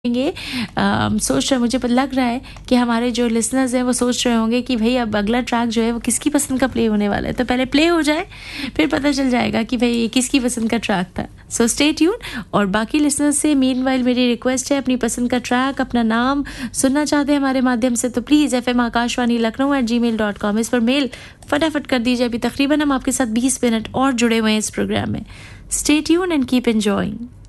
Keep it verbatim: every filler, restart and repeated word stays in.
ये अम, सोच रहे मुझे प लग रहा है कि हमारे जो लिसनर्स हैं वो सोच रहे होंगे कि भई अब अगला ट्रैक जो है वो किसकी पसंद का प्ले होने वाला है। तो पहले प्ले हो जाए फिर पता चल जाएगा कि भई ये किसकी पसंद का ट्रैक था। So stay tune. और बाकी लिसनर्स से मीनवाइल मेरी रिक्वेस्ट है, अपनी पसंद का ट्रैक, अपना नाम सुनना चाहते हैं हमारे माध्यम से तो please F M Akashvani Lucknow eight ji mail dot com इस पर मेल फटाफट कर दीजिए। अभी तकरीबन हम आपके साथ बीस मिनट और जुड़े हुए हैं इस प्रोग्राम में। Stay tune and keep enjoying.